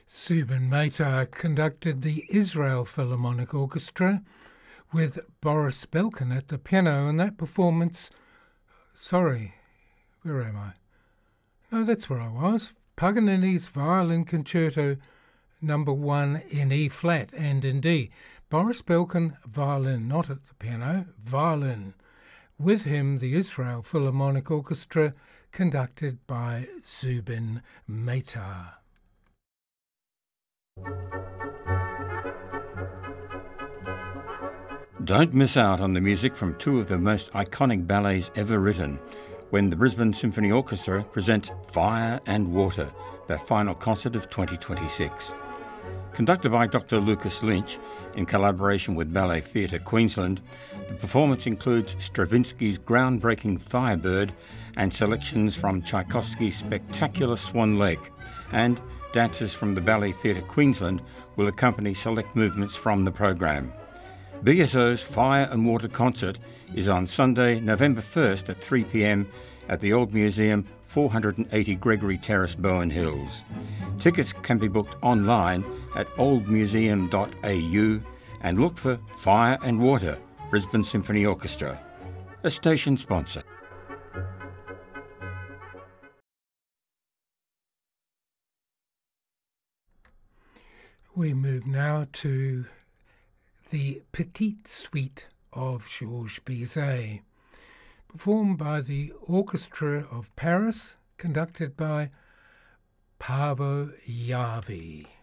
Zubin Mehta conducted the Israel Philharmonic Orchestra with Boris Belkin at the piano, and that performance... Sorry, where am I? No, that's where I was. Paganini's Violin Concerto Number 1 in E-flat and in D. Boris Belkin, violin, not at the piano, violin. With him, the Israel Philharmonic Orchestra, conducted by Zubin Mehta. Don't miss out on the music from two of the most iconic ballets ever written when the Brisbane Symphony Orchestra presents Fire and Water, their final concert of 2026. Conducted by Dr. Lucas Lynch in collaboration with Ballet Theatre Queensland, the performance includes Stravinsky's groundbreaking Firebird and selections from Tchaikovsky's spectacular Swan Lake, and dancers from the Ballet Theatre Queensland will accompany select movements from the program. BSO's Fire and Water concert is on Sunday, November 1st at 3 p.m. at the Old Museum, 480 Gregory Terrace, Bowen Hills. Tickets can be booked online at oldmuseum.au and look for Fire and Water, Brisbane Symphony Orchestra, a station sponsor. We move now to the Petite Suite of Georges Bizet, performed by the Orchestra of Paris, conducted by Paavo Järvi.